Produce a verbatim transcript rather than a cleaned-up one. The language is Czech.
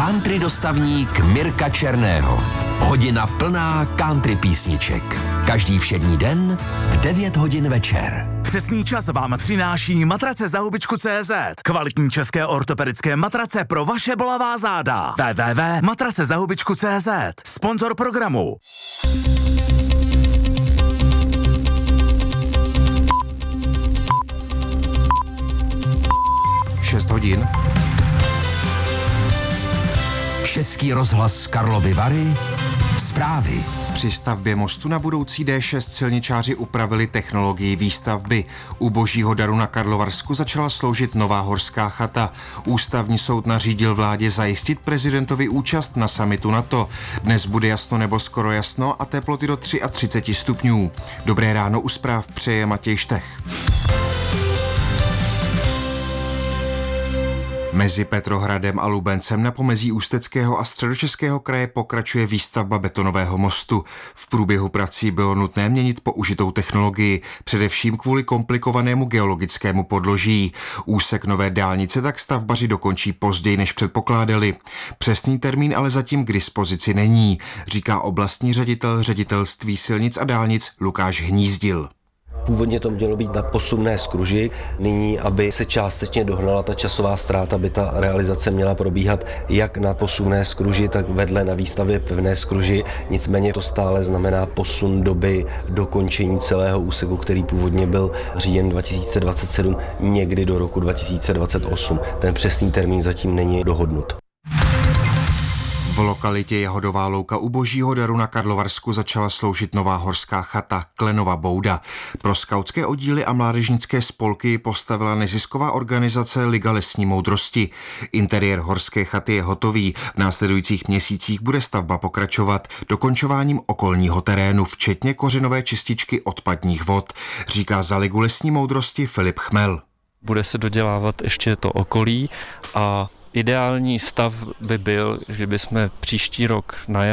Country dostavník Mirka Černého. Hodina plná country písniček. Každý všední den v devět hodin večer. Přesný čas vám přináší matrace za hubičku tečka cé zet. Kvalitní české ortopedické matrace pro vaše bolavá záda. w w w tečka matrace za hubičku tečka cé zet. Sponzor programu. šest hodin. Český rozhlas Karlovy Vary. Zprávy. Při stavbě mostu na budoucí D šest silničáři upravili technologii výstavby. U Božího daru na Karlovarsku začala sloužit nová horská chata. Ústavní soud nařídil vládě zajistit prezidentovi účast na summitu NATO. Dnes bude jasno nebo skoro jasno a teploty do třicet tři stupňů. Dobré ráno, u zpráv přeje Matěj Štech. Mezi Petrohradem a Lubencem na pomezí Ústeckého a Středočeského kraje pokračuje výstavba betonového mostu. V průběhu prací bylo nutné měnit použitou technologii, především kvůli komplikovanému geologickému podloží. Úsek nové dálnice tak stavbaři dokončí později, než předpokládali. Přesný termín ale zatím k dispozici není, říká oblastní ředitel ředitelství silnic a dálnic Lukáš Hnízdil. Původně to mělo být na posunné skruži, nyní, aby se částečně dohnala ta časová ztráta, aby ta realizace měla probíhat jak na posunné skruži, tak vedle na výstavě pevné skruži. Nicméně to stále znamená posun doby dokončení celého úseku, který původně byl říjen dva tisíce dvacet sedm, někdy do roku dva tisíce dvacet osm. Ten přesný termín zatím není dohodnut. V lokalitě Jahodová louka u Božího daru na Karlovarsku začala sloužit nová horská chata Klenova bouda. Pro skautské oddíly a mládežnické spolky postavila nezisková organizace Liga lesní moudrosti. Interiér horské chaty je hotový. V následujících měsících bude stavba pokračovat dokončováním okolního terénu, včetně kořenové čističky odpadních vod, říká za Ligu lesní moudrosti Filip Chmel. Bude se dodělávat ještě to okolí a ideální stav by byl, že bychom příští rok na